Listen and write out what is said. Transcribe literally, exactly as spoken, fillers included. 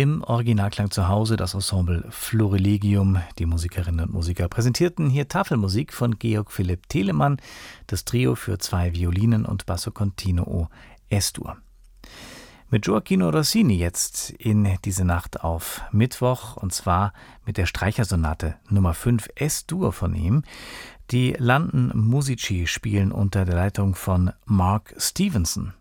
Im Originalklang zu Hause das Ensemble Florilegium. Die Musikerinnen und Musiker präsentierten hier Tafelmusik von Georg Philipp Telemann, das Trio für zwei Violinen und Basso Continuo Es-Dur. Mit Gioacchino Rossini jetzt in diese Nacht auf Mittwoch, und zwar mit der Streichersonate Nummer fünf Es-Dur von ihm. Die London Musici spielen unter der Leitung von Mark Stevenson.